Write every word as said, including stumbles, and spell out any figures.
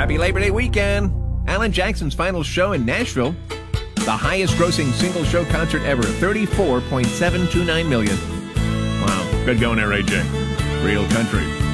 Happy Labor Day weekend. Alan Jackson's final show in Nashville. The highest grossing single show concert ever, thirty-four point seven two nine million. Wow. Good going there, A J. Real country.